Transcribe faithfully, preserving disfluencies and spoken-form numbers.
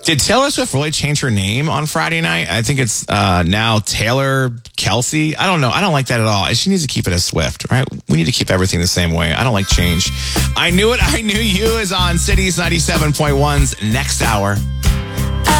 Did Taylor Swift really change her name on Friday night? I think it's uh, now Taylor Kelsey. I don't know. I don't like that at all. She needs to keep it as Swift, right? We need to keep everything the same way. I don't like change. I Knew It, I Knew You is on Cities ninety-seven point one's Next Hour.